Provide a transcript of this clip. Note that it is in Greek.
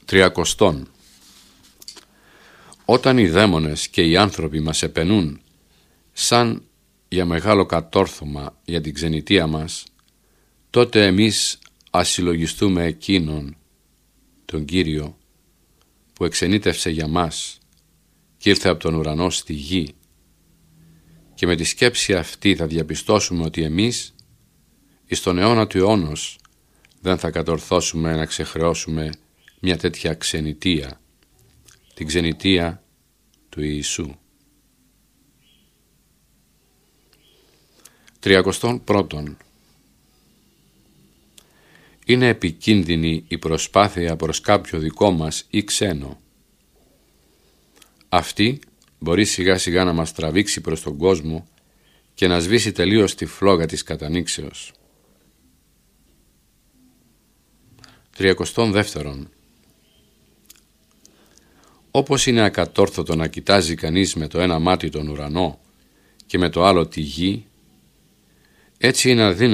30. Όταν οι δαίμονες και οι άνθρωποι μας επενούν σαν για μεγάλο κατόρθωμα για την ξενιτεία μας, τότε εμείς ας συλλογιστούμε εκείνον, τον Κύριο, που εξενίτευσε για μας και ήρθε από τον ουρανό στη γη, και με τη σκέψη αυτή θα διαπιστώσουμε ότι εμείς εις τον αιώνα του αιώνος δεν θα κατορθώσουμε να ξεχρεώσουμε μια τέτοια ξενιτεία, την ξενιτεία του Ιησού. 31. Είναι επικίνδυνη η προσπάθεια προς κάποιο δικό μας ή ξένο. Αυτή μπορεί σιγά σιγά να μας τραβήξει προς τον κόσμο και να σβήσει τελείως τη φλόγα της κατανήξεως. 32. Όπως είναι ακατόρθωτο να κοιτάζει κανείς με το ένα μάτι τον ουρανό και με το άλλο τη γη, έτσι είναι αδύνατο